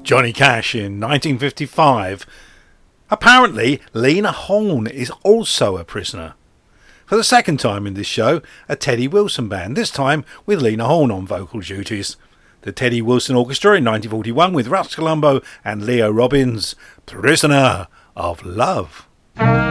Johnny Cash in 1955. Apparently, Lena Horne is also a prisoner. For the second time in this show, a Teddy Wilson band, this time with Lena Horne on vocal duties. The Teddy Wilson Orchestra in 1941 with Russ Columbo and Leo Robbins, Prisoner of Love.